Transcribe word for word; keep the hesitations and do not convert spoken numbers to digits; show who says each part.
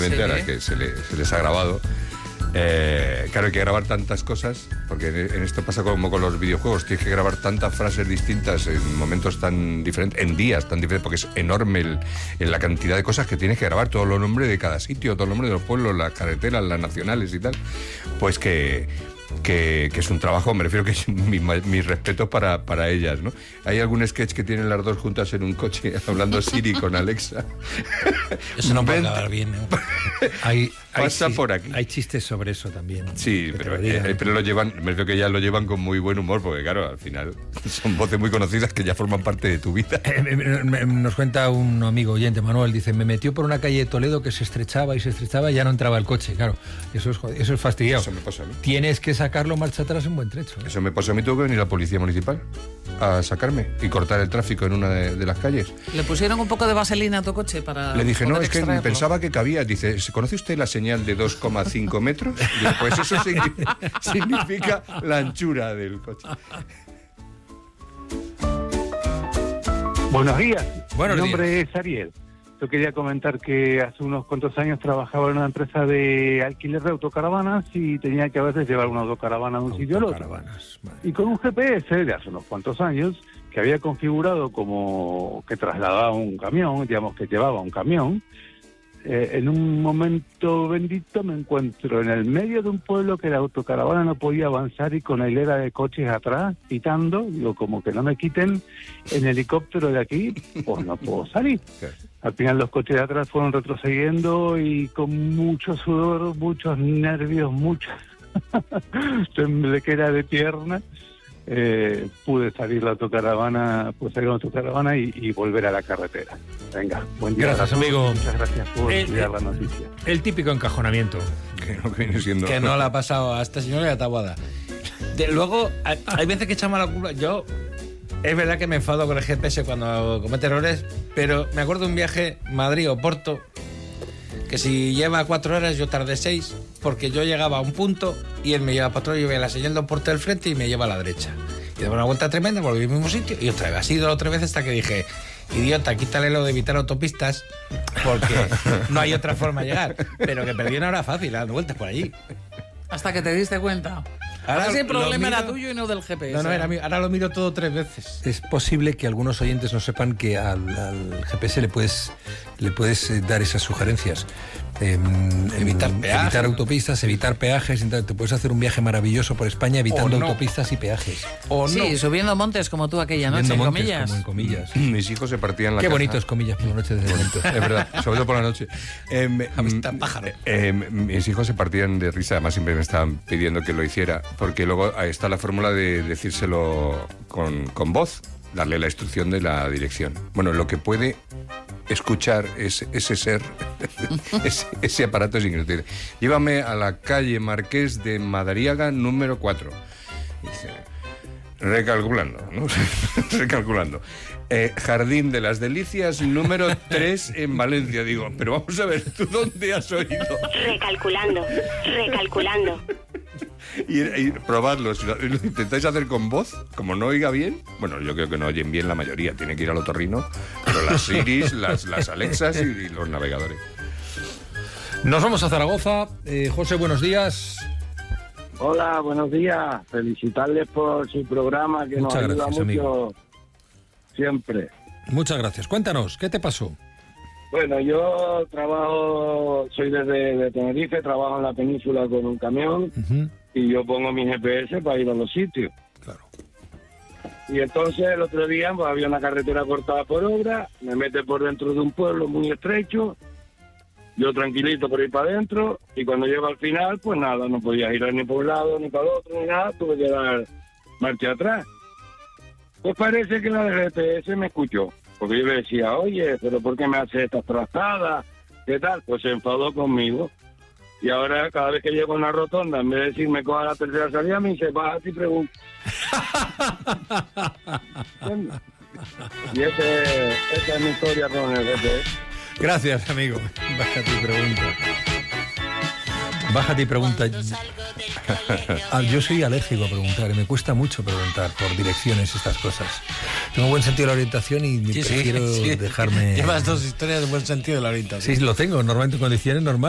Speaker 1: simplemente
Speaker 2: Sí.
Speaker 1: ahora que se, le, se les ha grabado. Eh, claro, hay que grabar tantas cosas, porque en, en esto pasa como con los videojuegos, tienes que grabar tantas frases distintas en momentos tan diferentes, en días tan diferentes, porque es enorme el, en la cantidad de cosas que tienes que grabar, todos los nombres de cada sitio, todos los nombres de los pueblos, las carreteras, las nacionales y tal, pues que... Que, que es un trabajo, me refiero que es mi, mis respetos para, para ellas, ¿no? Hay algún sketch que tienen las dos juntas en un coche hablando Siri con Alexa.
Speaker 3: Eso no puede acabar bien, ¿no?
Speaker 4: Hay, hay,
Speaker 1: Pasa por aquí.
Speaker 4: Hay chistes sobre eso también.
Speaker 1: Sí, pero, lo eh, pero lo llevan, me refiero que ya lo llevan con muy buen humor, porque claro, al final son voces muy conocidas que ya forman parte de tu vida.
Speaker 4: Eh, nos cuenta un amigo oyente, Manuel, dice, me metió por una calle de Toledo que se estrechaba y se estrechaba y ya no entraba el coche. Claro, eso es, eso es fastidiado.
Speaker 1: Eso me pasa a mí.
Speaker 4: Tienes que sacarlo marcha atrás en buen trecho, ¿eh?
Speaker 1: Eso me pasó a mí, tuvo que venir la policía municipal a sacarme y cortar el tráfico en una de, de las calles.
Speaker 2: ¿Le pusieron un poco de vaselina a tu coche para
Speaker 1: Le dije, no,
Speaker 2: poder
Speaker 1: es que
Speaker 2: extraerlo?
Speaker 1: pensaba que cabía. Dice, ¿conoce usted la señal de dos coma cinco metros? Digo, pues eso significa, significa la anchura del coche.
Speaker 5: Buenos días.
Speaker 4: Buenos
Speaker 5: Mi nombre
Speaker 4: días.
Speaker 5: es Ariel. Yo quería comentar que hace unos cuantos años trabajaba en una empresa de alquiler de autocaravanas y tenía que a veces llevar una autocaravana de un sitio al otro.
Speaker 4: Autocaravanas, madre.
Speaker 5: Y con un G P S de hace unos cuantos años que había configurado como que trasladaba un camión, digamos que llevaba un camión, eh, en un momento bendito me encuentro en el medio de un pueblo que la autocaravana no podía avanzar y con la hilera de coches atrás, pitando, digo, como que no me quiten el helicóptero de aquí, pues no puedo salir. Al final los coches de atrás fueron retrocediendo y con mucho sudor, muchos nervios, mucha temblequera de pierna, eh, pude salir la autocaravana, pude salir la autocaravana y, y volver a la carretera. Venga, buen día.
Speaker 4: Gracias,
Speaker 5: a todos.
Speaker 4: amigo.
Speaker 5: Muchas gracias por
Speaker 4: Eh,
Speaker 5: estudiar
Speaker 4: eh,
Speaker 5: la noticia.
Speaker 4: El típico encajonamiento.
Speaker 1: Que no que viene siendo...
Speaker 3: Que no le ha pasado a esta señora de Taboada. De, luego, hay, hay veces que echamos la culpa. Yo, es verdad que me enfado con el G P S cuando comete errores, pero me acuerdo de un viaje Madrid-Oporto, que si lleva cuatro horas, yo tardé seis, porque yo llegaba a un punto y él me lleva para otro, yo veía la señal de Oporto del frente y me lleva a la derecha. Y daba una vuelta tremenda, volví al mismo sitio y otra vez. Así dos o tres veces hasta que dije, idiota, quítale lo de evitar autopistas, porque no hay otra forma de llegar. Pero que perdí una hora fácil, dando vueltas por allí.
Speaker 2: Hasta que te diste cuenta.
Speaker 3: Ahora
Speaker 2: Ahora sí el
Speaker 3: lo
Speaker 2: problema
Speaker 3: miro-
Speaker 2: era tuyo y no del G P S.
Speaker 3: No, no, era mío. Ahora lo miro todo tres veces.
Speaker 4: Es posible que algunos oyentes no sepan que al, al G P S le puedes, le puedes eh, dar esas sugerencias. Eh,
Speaker 3: Evitar
Speaker 4: em,
Speaker 3: peajes,
Speaker 4: evitar
Speaker 3: ¿no?
Speaker 4: autopistas, evitar peajes. Te puedes hacer un viaje maravilloso por España evitando
Speaker 3: O no.
Speaker 4: autopistas y peajes.
Speaker 3: O
Speaker 2: Sí,
Speaker 3: no.
Speaker 2: subiendo montes como tú aquella noche,
Speaker 4: Viendo
Speaker 2: en
Speaker 4: montes,
Speaker 2: comillas.
Speaker 4: como en comillas.
Speaker 1: Mis hijos se partían la
Speaker 4: Qué
Speaker 1: caja.
Speaker 4: bonitos comillas por la noche desde momento.
Speaker 1: Es verdad, sobre todo por la noche. Eh, me-
Speaker 3: Amistad
Speaker 1: mm,
Speaker 3: pájaro.
Speaker 1: eh, eh, mis hijos se partían de risa, además siempre me estaban pidiendo que lo hiciera, porque luego ahí está la fórmula de decírselo con, con voz, darle la instrucción de la dirección. Bueno, lo que puede escuchar es, ese ser, ese, ese aparato es increíble. Llévame a la calle Marqués de Madariaga número cuatro. Dice, recalculando, ¿no? recalculando. Eh, Jardín de las Delicias número tres en Valencia. Digo, pero vamos a ver, ¿tú dónde has oído?
Speaker 6: Recalculando, recalculando.
Speaker 1: Y, y probadlo, si lo, lo intentáis hacer con voz, como no oiga bien, bueno, yo creo que no oyen bien la mayoría, tiene que ir al otorrino, pero las Siris, las, las Alexas y, y los navegadores.
Speaker 4: Nos vamos a Zaragoza. Eh, José, buenos días.
Speaker 7: Hola, buenos días. Felicitarles por su programa que
Speaker 4: Muchas
Speaker 7: nos ayuda
Speaker 4: gracias,
Speaker 7: mucho
Speaker 4: amigo.
Speaker 7: siempre.
Speaker 4: Muchas gracias. Cuéntanos, ¿qué te pasó?
Speaker 7: Bueno, yo trabajo, soy desde de Tenerife, trabajo en la península con un camión
Speaker 4: Uh-huh.
Speaker 7: y yo pongo mi G P S para ir a los sitios.
Speaker 4: Claro.
Speaker 7: Y entonces el otro día pues, había una carretera cortada por obra, me mete por dentro de un pueblo muy estrecho, yo tranquilito por ir para adentro y cuando llego al final, pues nada, no podía girar ni por un lado ni para el otro ni nada, tuve que dar marcha atrás. Pues parece que la del G P S me escuchó, porque yo le decía, oye, pero ¿por qué me hace estas trazadas? ¿Qué tal? Pues se enfadó conmigo. Y ahora cada vez que llego a una rotonda, en vez de decirme coja la tercera salida, me dice, bájate y pregunta. Y ese, esa es mi historia con el G P S.
Speaker 4: Gracias, amigo. Bájate y pregunta. Bájate y pregunta. Ah, yo soy alérgico a preguntar, y me cuesta mucho preguntar por direcciones, estas cosas. Tengo buen sentido de la orientación y
Speaker 3: Sí, sí,
Speaker 4: prefiero
Speaker 3: sí.
Speaker 4: dejarme...
Speaker 3: Llevas dos historias de buen sentido de la orientación.
Speaker 4: Sí, lo tengo, normalmente en condiciones normales.